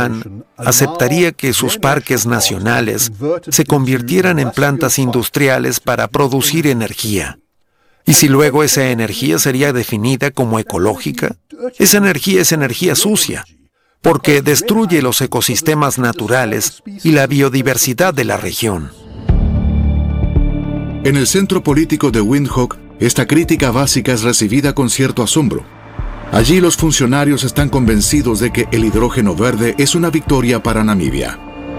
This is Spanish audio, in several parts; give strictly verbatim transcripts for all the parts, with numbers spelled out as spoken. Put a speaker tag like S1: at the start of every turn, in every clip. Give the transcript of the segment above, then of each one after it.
S1: alemán aceptaría que sus parques nacionales se convirtieran en plantas industriales para producir energía. Y si luego esa energía sería definida como ecológica, esa energía es energía sucia, porque destruye los ecosistemas naturales y la biodiversidad de la región.
S2: En el centro político de Windhoek, esta crítica básica es recibida con cierto asombro. Allí los funcionarios están convencidos de que el hidrógeno verde es una victoria para Namibia.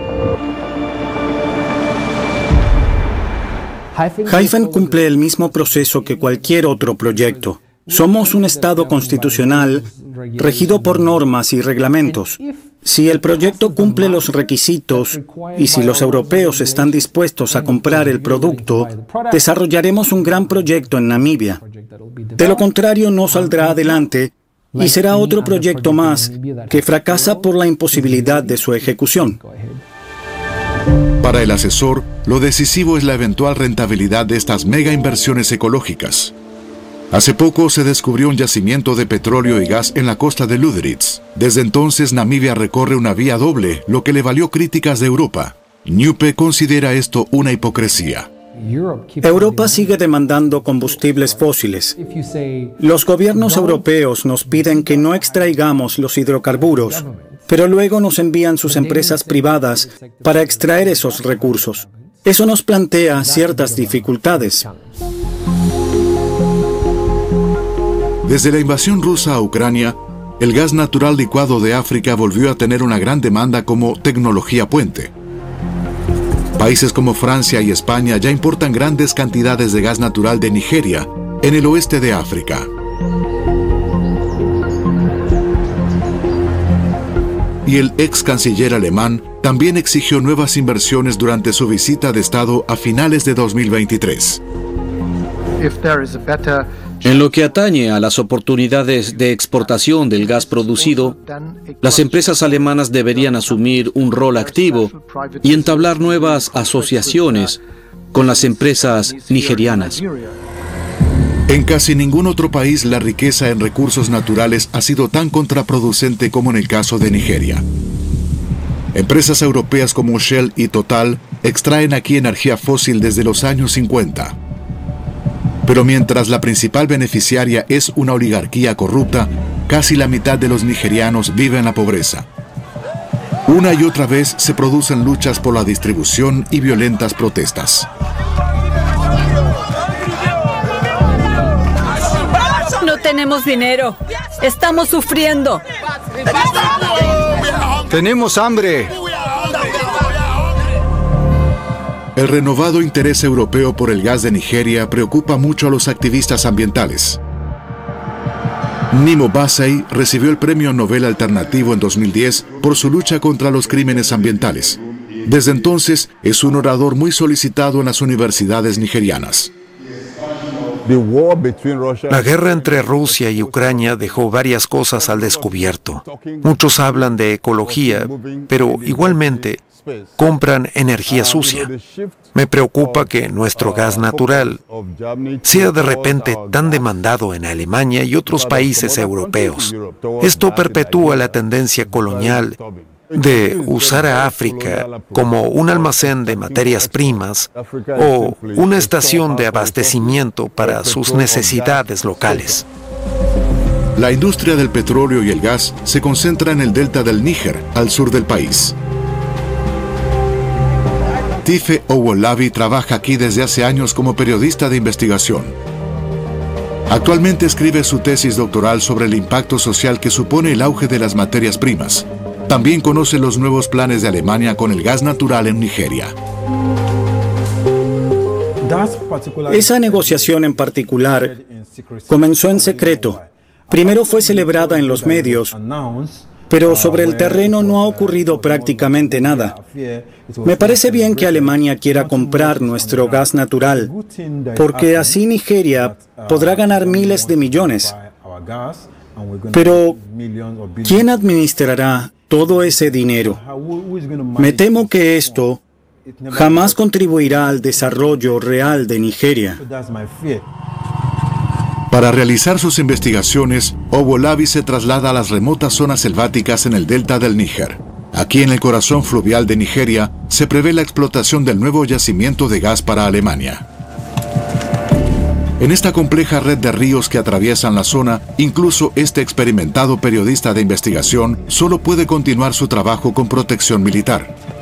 S3: Hyphen cumple el mismo proceso que cualquier otro proyecto. Somos un Estado constitucional regido por normas y reglamentos. Si el proyecto cumple los requisitos y si los europeos están dispuestos a comprar el producto, desarrollaremos un gran proyecto en Namibia. De lo contrario, no saldrá adelante y será otro proyecto más que fracasa por la imposibilidad de su ejecución.
S2: Para el asesor, lo decisivo es la eventual rentabilidad de estas mega inversiones ecológicas. Hace poco se descubrió un yacimiento de petróleo y gas en la costa de Lüderitz. Desde entonces Namibia recorre una vía doble, lo que le valió críticas de Europa. Newpe considera esto una hipocresía.
S3: Europa sigue demandando combustibles fósiles. Los gobiernos europeos nos piden que no extraigamos los hidrocarburos, pero luego nos envían sus empresas privadas para extraer esos recursos. Eso nos plantea ciertas dificultades.
S2: Desde la invasión rusa a Ucrania, el gas natural licuado de África volvió a tener una gran demanda como tecnología puente. Países como Francia y España ya importan grandes cantidades de gas natural de Nigeria, en el oeste de África. Y el ex canciller alemán también exigió nuevas inversiones durante su visita de Estado a finales de dos mil veintitrés.
S4: En lo que atañe a las oportunidades de exportación del gas producido, las empresas alemanas deberían asumir un rol activo y entablar nuevas asociaciones con las empresas nigerianas.
S2: En casi ningún otro país la riqueza en recursos naturales ha sido tan contraproducente como en el caso de Nigeria. Empresas europeas como Shell y Total extraen aquí energía fósil desde los años cincuenta. Pero mientras la principal beneficiaria es una oligarquía corrupta, casi la mitad de los nigerianos vive en la pobreza. Una y otra vez se producen luchas por la distribución y violentas protestas.
S5: No tenemos dinero. Estamos sufriendo.
S6: ¡Tenemos hambre!
S2: El renovado interés europeo por el gas de Nigeria preocupa mucho a los activistas ambientales. Nimo Bassey recibió el Premio Nobel Alternativo en dos mil diez por su lucha contra los crímenes ambientales. Desde entonces es un orador muy solicitado en las universidades nigerianas.
S1: La guerra entre Rusia y Ucrania dejó varias cosas al descubierto. Muchos hablan de ecología, pero igualmente compran energía sucia. Me preocupa que nuestro gas natural sea de repente tan demandado en Alemania y otros países europeos. Esto perpetúa la tendencia colonial de usar a África como un almacén de materias primas o una estación de abastecimiento para sus necesidades locales.
S2: La industria del petróleo y el gas se concentra en el delta del Níger, al sur del país. Tife Owolabi trabaja aquí desde hace años como periodista de investigación. Actualmente escribe su tesis doctoral sobre el impacto social que supone el auge de las materias primas. También conoce los nuevos planes de Alemania con el gas natural en Nigeria.
S3: Esa negociación en particular comenzó en secreto. Primero fue celebrada en los medios, pero sobre el terreno no ha ocurrido prácticamente nada. Me parece bien que Alemania quiera comprar nuestro gas natural, porque así Nigeria podrá ganar miles de millones. Pero, ¿quién administrará todo ese dinero? Me temo que esto jamás contribuirá al desarrollo real de Nigeria.
S2: Para realizar sus investigaciones, Owolabi se traslada a las remotas zonas selváticas en el delta del Níger. Aquí en el corazón fluvial de Nigeria se prevé la explotación del nuevo yacimiento de gas para Alemania. En esta compleja red de ríos que atraviesan la zona, incluso este experimentado periodista de investigación solo puede continuar su trabajo con protección militar.